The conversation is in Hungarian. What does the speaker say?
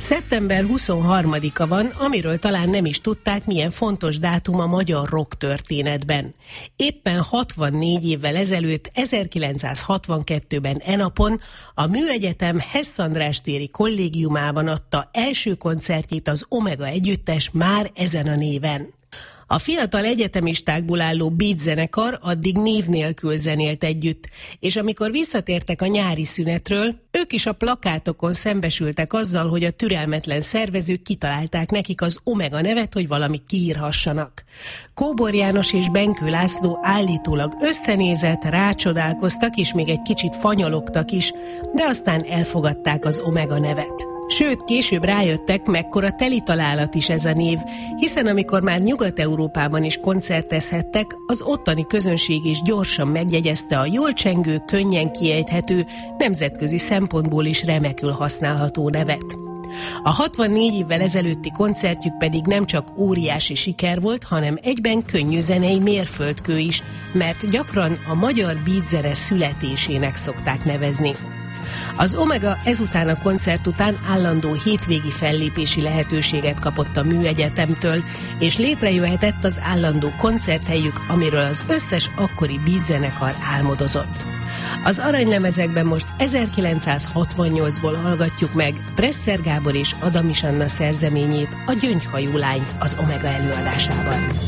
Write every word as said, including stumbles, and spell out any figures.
szeptember huszonharmadika van, amiről talán nem is tudták, milyen fontos dátum a magyar rock történetben. Éppen hatvannégy évvel ezelőtt, ezerkilencszázhatvankettőben e napon a Műegyetem Hess András téri kollégiumában adta első koncertjét az Omega együttes már ezen a néven. A fiatal egyetemistákból álló Beat zenekar addig név nélkül zenélt együtt, és amikor visszatértek a nyári szünetről, ők is a plakátokon szembesültek azzal, hogy a türelmetlen szervezők kitalálták nekik az Omega nevet, hogy valamit kiírhassanak. Kóbor János és Benkő László állítólag összenézett, rácsodálkoztak, és még egy kicsit fanyalogtak is, de aztán elfogadták az Omega nevet. Sőt, később rájöttek, mekkora teli találat is ez a név, hiszen amikor már Nyugat-Európában is koncertezhettek, az ottani közönség is gyorsan megjegyezte a jól csengő, könnyen kiejthető, nemzetközi szempontból is remekül használható nevet. A hatvannégy évvel ezelőtti koncertjük pedig nem csak óriási siker volt, hanem egyben könnyű zenei mérföldkő is, mert gyakran a magyar beatzene születésének szokták nevezni. Az Omega ezután a koncert után állandó hétvégi fellépési lehetőséget kapott a Műegyetemtől, és létrejöhetett az állandó koncerthelyük, amiről az összes akkori beatzenekar álmodozott. Az aranylemezekben most ezerkilencszázhatvannyolcból hallgatjuk meg Presser Gábor és Adamis Anna szerzeményét, a Gyöngyhajú lányt az Omega előadásában.